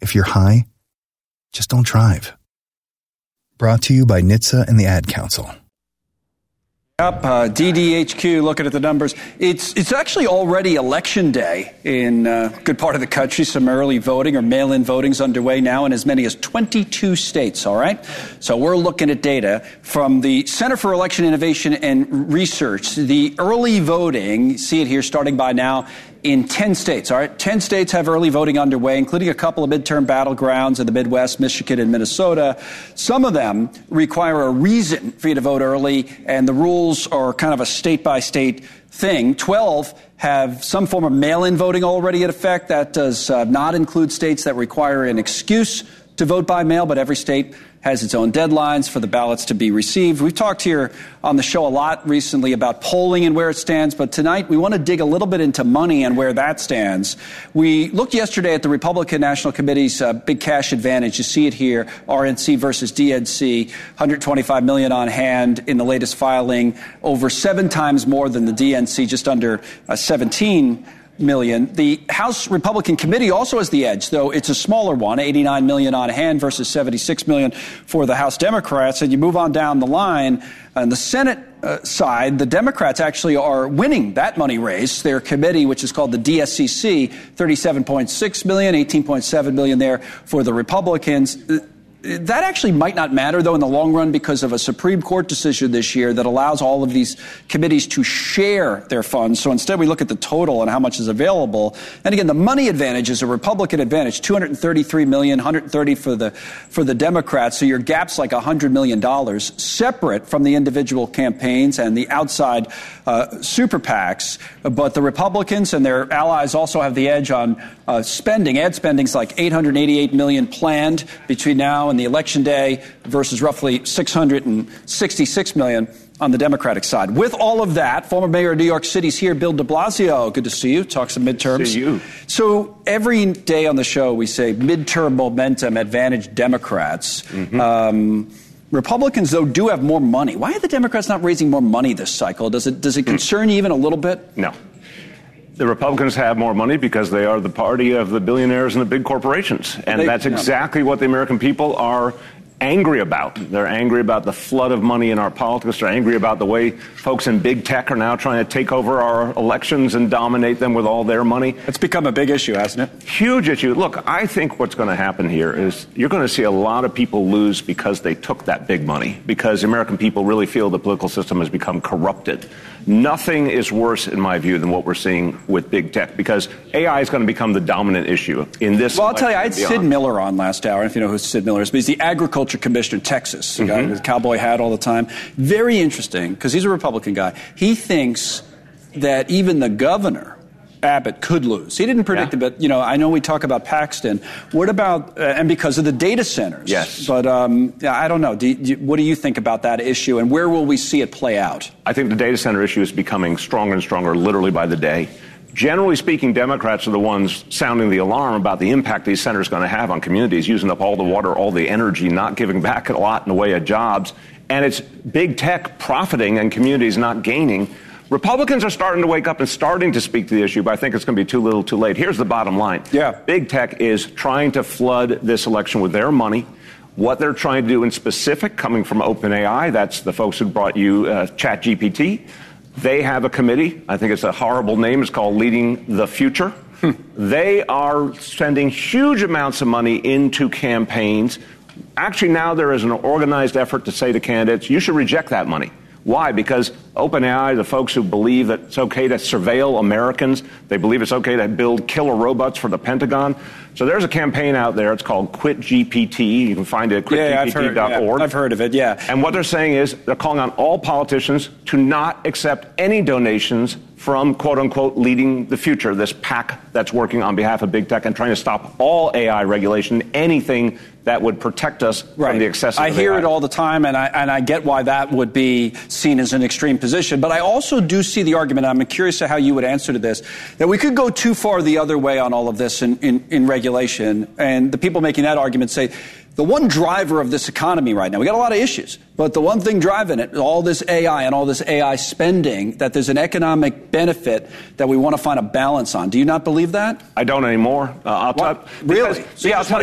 if you're high, just don't drive. Brought to you by NHTSA and the Ad Council. Up, DDHQ, looking at the numbers. It's actually already election day in a good part of the country. Some early voting or mail-in voting's underway now in as many as 22 states, all right? So we're looking at data from the Center for Election Innovation and Research. The early voting, see it here starting by now, in 10 states, all right? 10 states have early voting underway, including a couple of midterm battlegrounds in the Midwest, Michigan and Minnesota. Some of them require a reason for you to vote early, and the rules are kind of a state-by-state thing. 12 have some form of mail-in voting already in effect. That does not include states that require an excuse to vote by mail, but every state has its own deadlines for the ballots to be received. We've talked here on the show a lot recently about polling and where it stands, but tonight we want to dig a little bit into money and where that stands. We looked yesterday at the Republican National Committee's big cash advantage. You see it here, RNC versus DNC, $125 million on hand in the latest filing, over 7 times more than the DNC, just under 17 million. The House Republican Committee also has the edge, though it's a smaller one, 89 million on hand versus 76 million for the House Democrats. And you move on down the line, on the Senate side, the Democrats actually are winning that money race. Their committee, which is called the DSCC, 37.6 million, 18.7 million there for the Republicans. That actually might not matter, though, in the long run because of a Supreme Court decision this year that allows all of these committees to share their funds. So instead, we look at the total and how much is available. And again, the money advantage is a Republican advantage, $233 million, $130 for the Democrats. So your gap's like $100 million, separate from the individual campaigns and the outside super PACs. But the Republicans and their allies also have the edge on spending. Ad spending's like $888 million planned between now and the election day versus roughly 666 million on the Democratic side. With all of that, former mayor of New York City's here, Bill de Blasio. Good to see you. Talk some midterms. See you. So every day on the show, we say midterm momentum advantage Democrats. Mm-hmm. Republicans, though, do have more money. Why are the Democrats not raising more money this cycle? Does it concern you even a little bit? No. The Republicans have more money because they are the party of the billionaires and the big corporations. And that's exactly what the American people are angry about. They're angry about the flood of money in our politics. They're angry about the way folks in big tech are now trying to take over our elections and dominate them with all their money. It's become a big issue, hasn't it? Huge issue. Look, I think what's going to happen here is you're going to see a lot of people lose because they took that big money, because the American people really feel the political system has become corrupted. Nothing is worse, in my view, than what we're seeing with big tech, because AI is going to become the dominant issue in this. Well, I'll tell you, I had Sid Miller on last hour. If you know who Sid Miller is, but he's the agriculture commissioner in Texas, the guy with the cowboy hat all the time. Very interesting, because he's a Republican guy. He thinks that even the governor, Abbott, could lose. He didn't predict it, but, I know we talk about Paxton. What about, and because of the data centers. Yes. But I don't know. What do you think about that issue, and where will we see it play out? I think the data center issue is becoming stronger and stronger literally by the day. Generally speaking, Democrats are the ones sounding the alarm about the impact these centers are going to have on communities, using up all the water, all the energy, not giving back a lot in the way of jobs. And it's big tech profiting and communities not gaining. Republicans are starting to wake up and starting to speak to the issue, but I think it's going to be too little too late. Here's the bottom line. Yeah. Big tech is trying to flood this election with their money. What they're trying to do in specific, coming from OpenAI, that's the folks who brought you ChatGPT. They have a committee. I think it's a horrible name. It's called Leading the Future. They are spending huge amounts of money into campaigns. Actually, now there is an organized effort to say to candidates, you should reject that money. Why? Because OpenAI, the folks who believe that it's okay to surveil Americans, they believe it's okay to build killer robots for the Pentagon. So there's a campaign out there. It's called Quit GPT. You can find it at quitgpt.org. I've heard of it, yeah. And what they're saying is they're calling on all politicians to not accept any donations from, quote unquote, Leading the Future, this PAC that's working on behalf of big tech and trying to stop all AI regulation, anything that would protect us from the excessive I hear AI. it all the time, and I get why that would be seen as an extreme position. But I also do see the argument, I'm curious to how you would answer to this, that we could go too far the other way on all of this in regulation. And the people making that argument say, the one driver of this economy right now, we got a lot of issues, but the one thing driving it, all this AI and all this AI spending, that there's an economic benefit that we want to find a balance on. Do you not believe that? I don't anymore. Really? Yeah, I'll tell